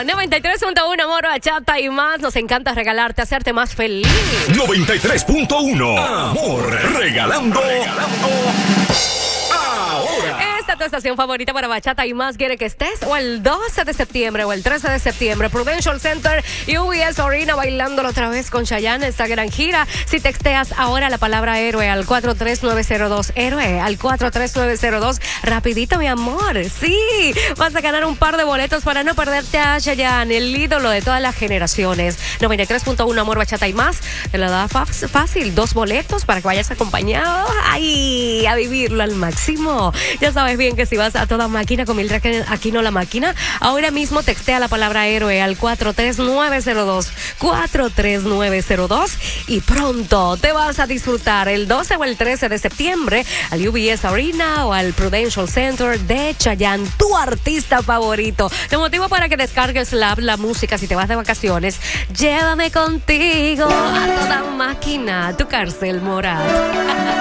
93.1 Amor, Bachata y más. Nos encanta regalarte, hacerte más feliz. 93.1 Amor, regalando ahora. Esta es tu estación favorita para Bachata y más. Quiere que estés o el 12 de septiembre o el 13 de septiembre. Prudential Center y UBS Arena bailándolo otra vez con Chayanne. Esta gran gira. Si texteas ahora la palabra héroe al 43902. Héroe al 43902. Rapidito, mi amor. Sí, vas a ganar un par de boletos para no perderte a Chayanne, el ídolo de todas las generaciones. 93.1 Amor, Bachata y más. Te lo da fácil. 2 boletos para que vayas acompañado. Ay, a vivirlo al máximo. Ya sabes bien que si vas a toda máquina con Mildred Aquino la máquina, ahora mismo textea la palabra héroe al 43902. 43902 y pronto te vas a disfrutar el 12 o el 13 de septiembre al UBS Arena o al Prudential Center de Chayanne, tu artista favorito. Te motivo para que descargues la música si te vas de vacaciones. Llévame contigo a toda máquina, tu cárcel moral.